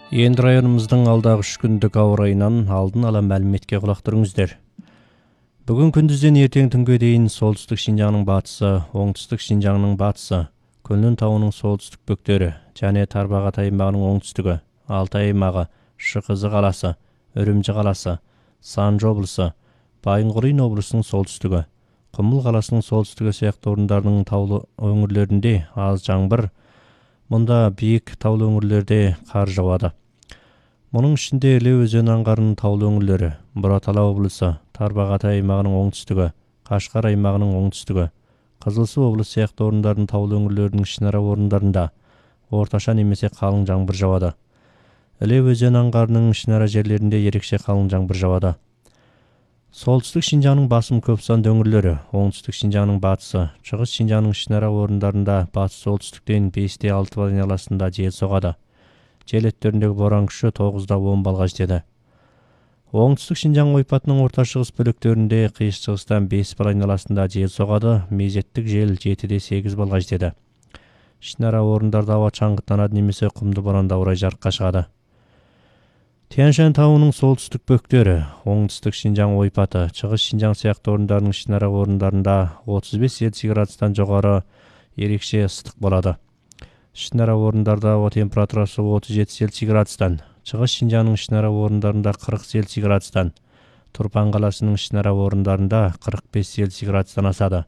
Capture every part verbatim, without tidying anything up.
Енді районымыздың алдағы үш күндік ауа райынан алдын ала мәліметке құлақ түріңіздер. Бүгін күндізден ертең түнге дейін солтүстік Шинжаңның батысы, оңтүстік Шинжаңның батысы, Көнлен тауының солтүстік бөктері және Тарбағат аймағының оңтүстігі, Алтай аймағы, Шықызы қаласы, Үрімжі қаласы, Санжы облысы, Байынқұрин облысының солтүстігі, Құмыл қаласының солтүстігі сияқты орындардың таулы өңірлерінде аз жаңбыр, мұнда биік таулы өңірлерде қар жауады. Мұның ішінде Іле өзені аңғарының таулы өңірлері, Бұратала облысы, Тарбағат аймағының оңтүстігі, Қашқар аймағының оңтүстігі, Қызылсу облысы сияқты орындардың таулы өңірлерінің ішінара орындарында орташа немесе қалың жаңбыр жауады. Іле өзені аңғарының ішінара жерлерінде ерекше қалың жаңбыр жауады. Солтүстік Шинжаңның басым көп санды өңірлері, оңтүстік Шинжаңның батысы, шығыс Шинжаңның ішінара орындарында батыс солтүстіктен бесте алты балл аралығында жел соғады. Жел еттеріндегі боран күші тоғызда он баллға жетеді. Оңтүстік Шинжаң ойпатының орта шығыс бөліктерінде қиыс шығыстан бес балл аралығында жел соғады, мезеттік жел жетіде сегіз баллға жетеді. Ішінара орындарда ауа шаңғыттанады немесе құмды боранда орай жарыққа шығады. Тянь-Шань тауының солтүстік бөктері, оңтүстік Шинжаң ойпаты, шығыс Шинжаң сияқты орындардың ішінара орындарында отыз бес Цельсий градустан жоғары ерекше ыстық болады. Ішінара орындарда ауа температурасы отыз жеті Цельсий градустан, шығыс Шинжаңның ішінара орындарында қырық Цельсий градустан, Тұрпан қаласының ішінара орындарында қырық бес Цельсий градустан асады.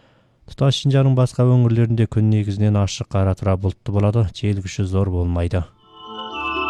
Тұтас Шинжаңның басқа өңірлерінде күн негізінен ашық, қара бұлтты болады, жел күші зор болмайды.